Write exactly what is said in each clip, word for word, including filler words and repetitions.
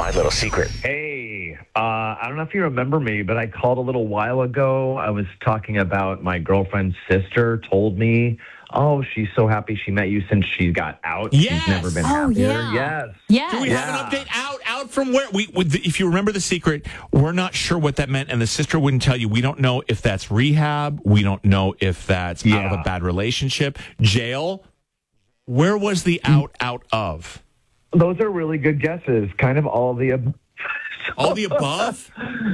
my little secret. Hey, uh, I don't know if you remember me, but I called a little while ago. I was talking about my girlfriend's sister told me, oh, she's so happy she met you since she got out. Yes. She's never been Oh, happier. yeah. Yes. Yes. Do we Yeah. have an update out? Out from where? We, we, if you remember the secret, we're not sure what that meant, and the sister wouldn't tell you. We don't know if that's rehab. We don't know if that's out of Yeah. a bad relationship. Jail. Where was the out out of? Those are really good guesses. Kind of all the above. All the above?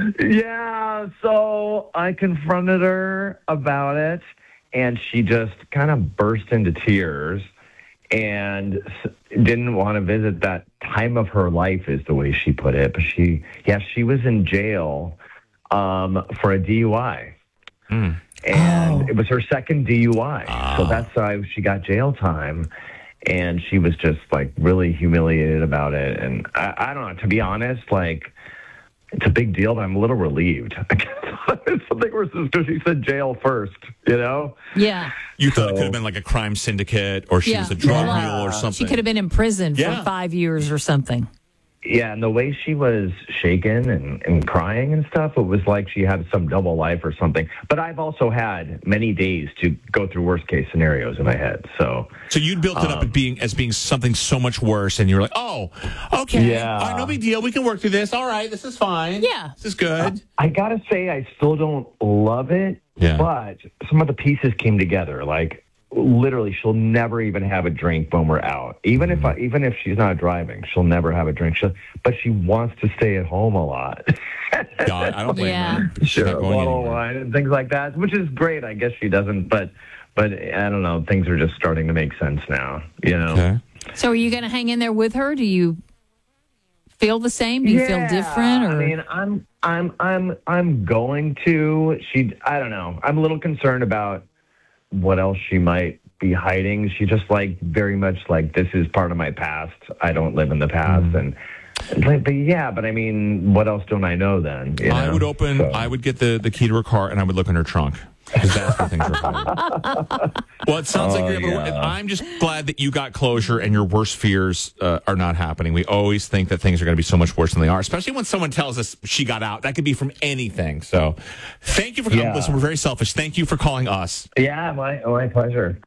Yeah, so I confronted her about it, and she just kind of burst into tears and s- didn't want to visit that time of her life, is the way she put it. But she, yeah, she was in jail um, for a D U I. Mm. And Oh. it was her second D U I. Ah. So that's why she got jail time. And she was just, like, really humiliated about it. And I, I don't know, to be honest, like, it's a big deal, but I'm a little relieved. It's something where sister, she said jail first, you know? Yeah. You thought it So- could have been like a crime syndicate, or she Yeah. was a drug Yeah. mule or something. She could have been in prison Yeah. for five years or something. Yeah, and the way she was shaken and, and crying and stuff, it was like she had some double life or something. But I've also had many days to go through worst case scenarios in my head. So So you built it up as being as being something so much worse, and you were like, "Oh, okay, Yeah. all right, no big deal. We can work through this. All right, this is fine. Yeah. this is good." I gotta say, I still don't love it, Yeah. but some of the pieces came together. Like literally, she'll never even have a drink when we're out. Even if I, even if she's not driving, she'll never have a drink. She'll, but she wants to stay at home a lot. God, I don't blame Yeah. her. She's Sure, not a going bottle of anywhere. wine and things like that, which is great. I guess she doesn't, but but I don't know. Things are just starting to make sense now. You know. Okay. So are you going to hang in there with her? Do you feel the same? Do you feel Yeah, different? Or I mean, I'm I'm I'm I'm going to. She. I don't know. I'm a little concerned about what else she might be hiding. She just like very much like, this is part of my past. I don't live in the past, Mm. and. Like, but yeah, but I mean, what else don't I know then? You I know? would open. So- I would get the, the key to her car, and I would look in her trunk, because that's where things are hiding. Well, it sounds like Oh, you're able to. yeah. I'm just glad that you got closure, and your worst fears uh, are not happening. We always think that things are going to be so much worse than they are, especially when someone tells us she got out. That could be from anything. So, thank you for calling. Yeah. Listen, we're very selfish. Thank you for calling us. Yeah, my my pleasure.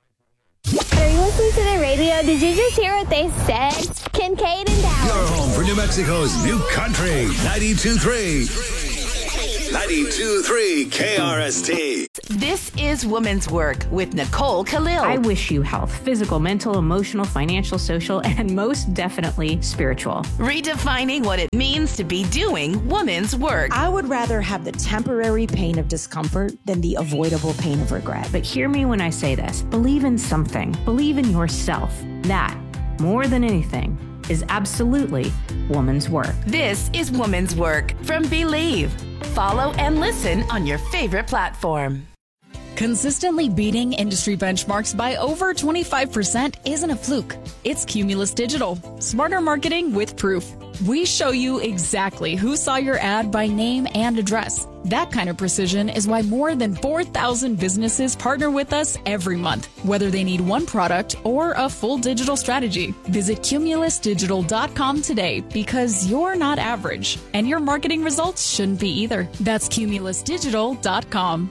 Are you listening to the radio? Did you just hear what they said? Kincaid and Your Dallas. home for New Mexico's new country. ninety-two point three. ninety-two point three K R S T. This is Woman's Work with Nicole Khalil. I wish you health, physical, mental, emotional, financial, social, and most definitely spiritual. Redefining what it means to be doing woman's work. I would rather have the temporary pain of discomfort than the avoidable pain of regret. But hear me when I say this. Believe in something. Believe in yourself. That, more than anything, is absolutely woman's work. This is Woman's Work from Believe. Follow and listen on your favorite platform. Consistently beating industry benchmarks by over twenty-five percent isn't a fluke. It's Cumulus Digital. Smarter marketing with proof. We show you exactly who saw your ad by name and address. That kind of precision is why more than four thousand businesses partner with us every month, whether they need one product or a full digital strategy. Visit cumulus digital dot com today, because you're not average, and your marketing results shouldn't be either. That's cumulus digital dot com.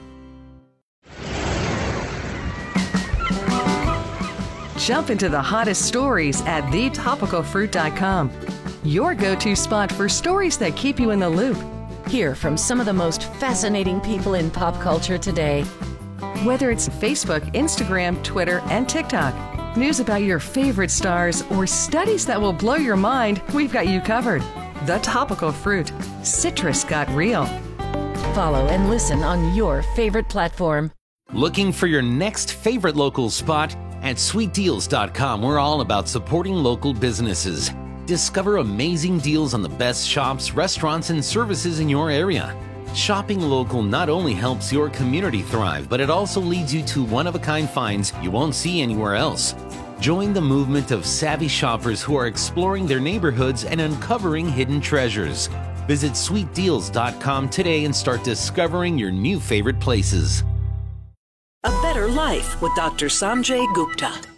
Jump into the hottest stories at the topical fruit dot com. Your go-to spot for stories that keep you in the loop. Hear from some of the most fascinating people in pop culture today. Whether it's Facebook, Instagram, Twitter, and TikTok, news about your favorite stars, or studies that will blow your mind, we've got you covered. The Topical Fruit. Citrus got real. Follow and listen on your favorite platform. Looking for your next favorite local spot? At sweet deals dot com, we're all about supporting local businesses. Discover amazing deals on the best shops, restaurants, and services in your area. Shopping local not only helps your community thrive, but it also leads you to one-of-a-kind finds you won't see anywhere else. Join the movement of savvy shoppers who are exploring their neighborhoods and uncovering hidden treasures. Visit sweet deals dot com today and start discovering your new favorite places. A Better Life with Doctor Sanjay Gupta.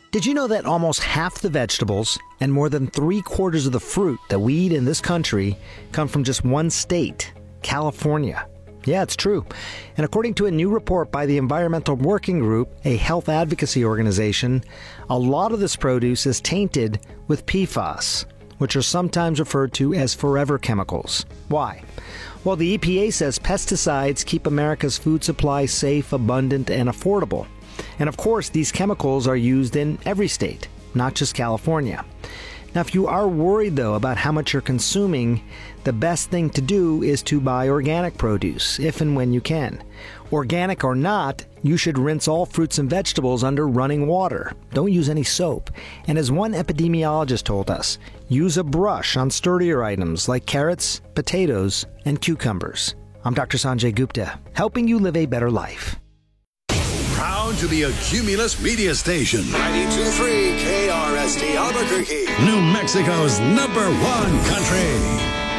Did you know that almost half the vegetables and more than three quarters of the fruit that we eat in this country come from just one state, California? Yeah, it's true. And according to a new report by the Environmental Working Group, a health advocacy organization, a lot of this produce is tainted with P FAS, which are sometimes referred to as forever chemicals. Why? Well, the E P A says pesticides keep America's food supply safe, abundant, and affordable. And of course, these chemicals are used in every state, not just California. Now, if you are worried, though, about how much you're consuming, the best thing to do is to buy organic produce, if and when you can. Organic or not, you should rinse all fruits and vegetables under running water. Don't use any soap. And as one epidemiologist told us, use a brush on sturdier items like carrots, potatoes, and cucumbers. I'm Doctor Sanjay Gupta, helping you live a better life. Proud to be a Cumulus media station. ninety-two point three K R S T Albuquerque, New Mexico's number one country.